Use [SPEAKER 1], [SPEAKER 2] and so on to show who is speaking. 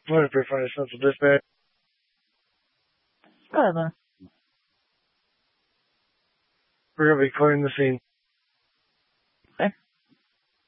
[SPEAKER 1] What pretty funny Central Dispatch.
[SPEAKER 2] Go ahead, man.
[SPEAKER 1] We're gonna be clearing the scene.